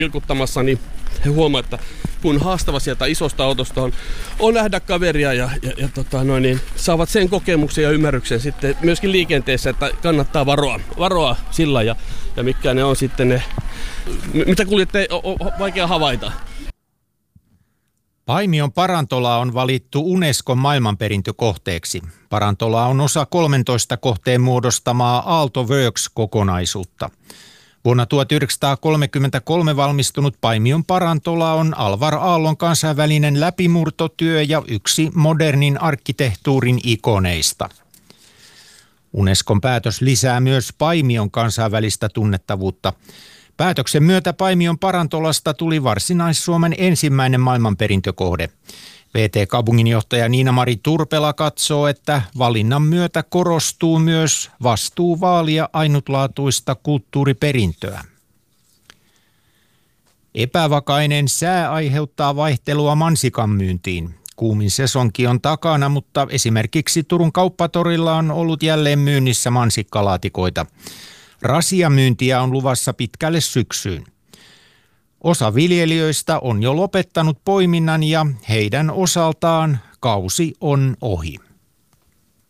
vilkuttamassa, niin he huomaa, että kun haastava sieltä isosta autosta on nähdä kaveria ja saavat sen kokemuksen ja ymmärryksen sitten myöskin liikenteessä, että kannattaa varoa sillä ja mitkä ne on sitten ne, mitä kuljettajia on vaikea havaita. Paimion Parantola on valittu Unescon maailmanperintökohteeksi. Parantola on osa 13 kohteen muodostamaa Aalto Works-kokonaisuutta. Vuonna 1933 valmistunut Paimion Parantola on Alvar Aallon kansainvälinen läpimurtotyö ja yksi modernin arkkitehtuurin ikoneista. Unescon päätös lisää myös Paimion kansainvälistä tunnettavuutta. Päätöksen myötä Paimion Parantolasta tuli Varsinais-Suomen ensimmäinen maailmanperintökohde. VT-kaupunginjohtaja Niina-Mari Turpela katsoo, että valinnan myötä korostuu myös vastuu vaalia ainutlaatuista kulttuuriperintöä. Epävakainen sää aiheuttaa vaihtelua mansikan myyntiin. Kuumin sesonki on takana, mutta esimerkiksi Turun kauppatorilla on ollut jälleen myynnissä mansikkalaatikoita. Rasiamyyntiä on luvassa pitkälle syksyyn. Osa viljelijöistä on jo lopettanut poiminnan ja heidän osaltaan kausi on ohi.